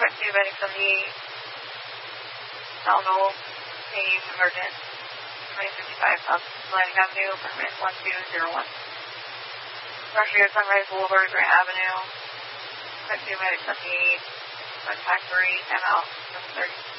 Request 2, Medic 78. Alamo, Team Emergent, 2055 South Atlantic Avenue, permit 1201. Structure Sunrise Boulevard, Grant Avenue. Request 2, Medic 78. Contact 3, time out, 7:30.